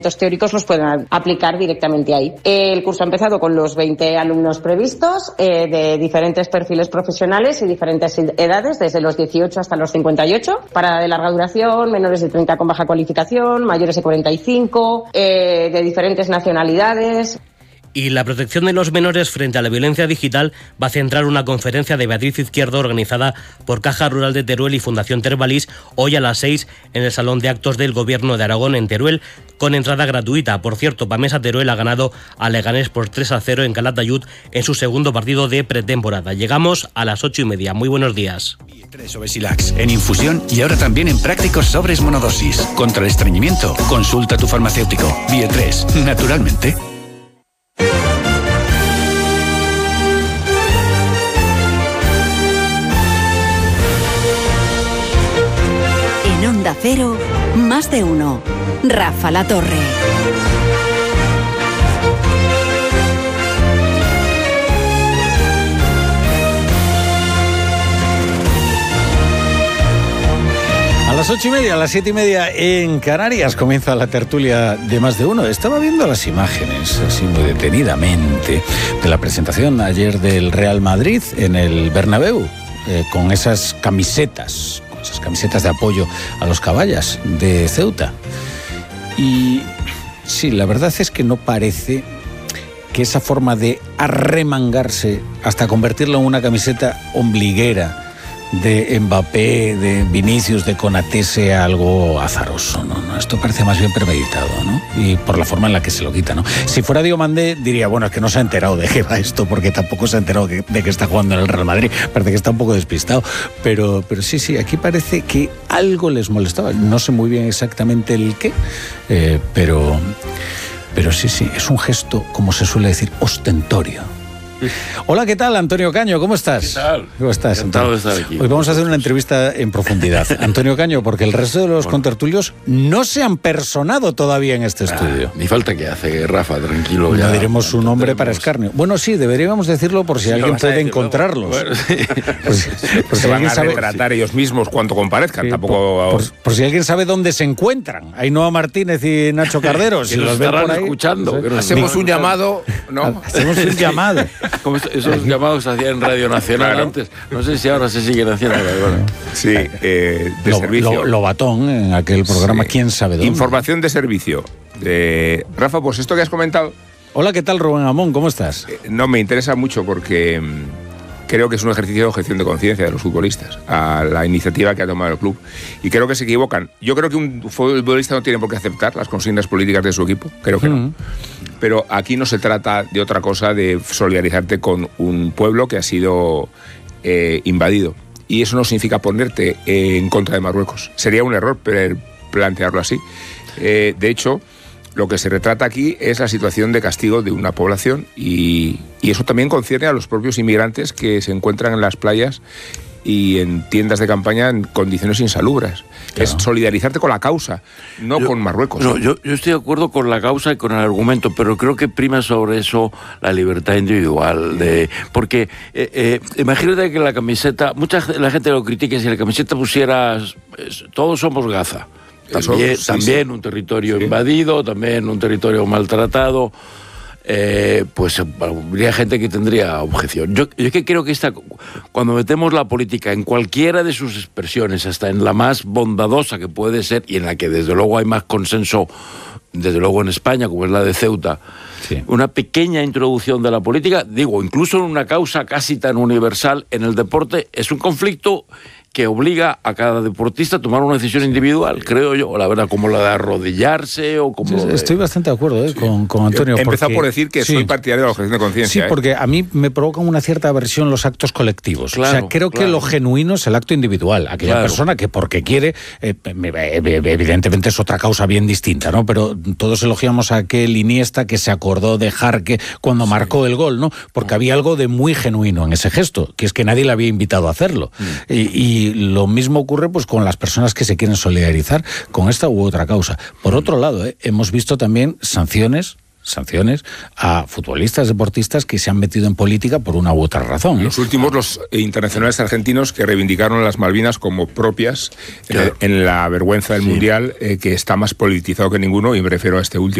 teóricos los pueden aplicar directamente ahí. El curso ha empezado con los 20 alumnos previstos de diferentes perfiles profesionales y diferentes edades, desde los 18 hasta los 58, para de larga duración, menores de 30 con baja cualificación, mayores de 45, de diferentes nacionalidades. Y la protección de los menores frente a la violencia digital va a centrar una conferencia de Beatriz Izquierdo organizada por Caja Rural de Teruel y Fundación Tervalis hoy a las 6 en el Salón de Actos del Gobierno de Aragón en Teruel, con entrada gratuita. Por cierto, Pamesa Teruel ha ganado a Leganés por 3-0 en Calatayud en su segundo partido de pretemporada. Llegamos a las 8:30. Muy buenos días. Bie3 Obesilax, en infusión y ahora también en prácticos sobres monodosis. Contra el estreñimiento, consulta a tu farmacéutico. Bie3, naturalmente. En Onda Cero, Más de Uno. Rafa La Torre. A las 8:30, a las 7:30 en Canarias comienza la tertulia de Más de Uno. Estaba viendo las imágenes, así muy detenidamente, de la presentación ayer del Real Madrid en el Bernabéu, con esas camisetas de apoyo a los caballas de Ceuta. Y sí, la verdad es que no parece que esa forma de arremangarse hasta convertirlo en una camiseta ombliguera de Mbappé, de Vinicius, de Konaté sea algo azaroso, ¿no? Esto parece más bien premeditado, ¿no? Y por la forma en la que se lo quita, ¿no? Si fuera Diomandé, diría, bueno, es que no se ha enterado de qué va esto, porque tampoco se ha enterado de que está jugando en el Real Madrid. Parece que está un poco despistado. Pero sí, aquí parece que algo les molestaba. No sé muy bien exactamente el qué, pero sí, es un gesto, como se suele decir, ostentorio. Hola, ¿qué tal, Antonio Caño? ¿Cómo estás? ¿Qué tal? ¿Cómo estás? Encantado de estar aquí. Hoy vamos a hacer una entrevista en profundidad. Antonio Caño, porque el resto de los contertulios no se han personado todavía en este estudio. Ni falta que hace, Rafa, tranquilo. No diremos su nombre para escarnio. Bueno, sí, deberíamos decirlo por si alguien puede encontrarlos. Bueno, sí. Por se van a retratar ellos mismos cuando comparezcan. Sí, tampoco... por si alguien sabe dónde se encuentran. Ainhoa Martínez y Nacho Cardero. Si los ven por ahí, escuchando. Hacemos un llamado, ¿no? Hacemos un llamado. Como esos llamados se hacían en Radio Nacional antes. No sé si ahora se siguen haciendo. Bueno. Sí, de servicio. Lobatón, en aquel programa, quién sabe dónde. Información de servicio. Rafa, pues esto que has comentado... Hola, ¿qué tal, Rubén Amón? ¿Cómo estás? No, me interesa mucho porque creo que es un ejercicio de objeción de conciencia de los futbolistas a la iniciativa que ha tomado el club. Y creo que se equivocan. Yo creo que un futbolista no tiene por qué aceptar las consignas políticas de su equipo. Creo que no. Pero aquí no se trata de otra cosa, de solidarizarte con un pueblo que ha sido invadido. Y eso no significa ponerte en contra de Marruecos. Sería un error plantearlo así. De hecho, lo que se retrata aquí es la situación de castigo de una población y eso también concierne a los propios inmigrantes que se encuentran en las playas y en tiendas de campaña en condiciones insalubres. Claro. Es solidarizarte con la causa, no con Marruecos. No, yo estoy de acuerdo con la causa y con el argumento, pero creo que prima sobre eso la libertad individual. Porque imagínate que la camiseta, la gente lo critica, si la camiseta pusiera todos somos Gaza. También un territorio invadido, también un territorio maltratado. Pues habría gente que tendría objeción. Yo es que creo que cuando metemos la política en cualquiera de sus expresiones, hasta en la más bondadosa que puede ser y en la que desde luego hay más consenso, desde luego en España, como es la de Ceuta, una pequeña introducción de la política, digo, incluso en una causa casi tan universal en el deporte, es un conflicto que obliga a cada deportista a tomar una decisión individual, creo yo, la verdad, como la de arrodillarse o como... Sí, estoy bastante de acuerdo con Antonio. He empezado por decir que soy partidario de la objeción de conciencia. Sí, porque a mí me provocan una cierta aversión los actos colectivos. Claro, o sea, creo que lo genuino es el acto individual. Aquella persona que porque quiere, evidentemente es otra causa bien distinta, ¿no? Pero todos elogiamos a aquel Iniesta que se acordó de Jarque cuando marcó el gol, ¿no? Porque había algo de muy genuino en ese gesto, que es que nadie le había invitado a hacerlo. Y lo mismo ocurre pues con las personas que se quieren solidarizar con esta u otra causa. Por otro lado, hemos visto también sanciones sanciones a futbolistas, deportistas que se han metido en política por una u otra razón. Los últimos, los internacionales argentinos que reivindicaron las Malvinas como propias, claro, en la vergüenza del Mundial, que está más politizado que ninguno, y me refiero a este último.